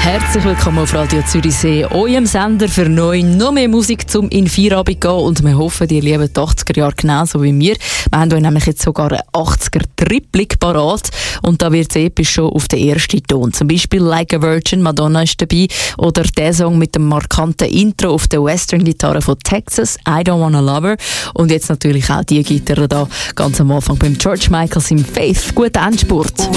Herzlich willkommen auf Radio Zürichsee, eurem Sender für neu noch mehr Musik zum in Feierabend gehen, und wir hoffen, ihr lieben die 80er Jahre genauso wie wir. Wir haben euch nämlich jetzt sogar einen 80er-Triplik parat, und da wird es episch schon auf den ersten Ton. Zum Beispiel Like a Virgin, Madonna ist dabei, oder der Song mit dem markanten Intro auf der Western-Gitarre von Texas, I Don't Wanna Love Her, und jetzt natürlich auch die Gitarre da ganz am Anfang beim George Michael im Faith. Guten Endspurt.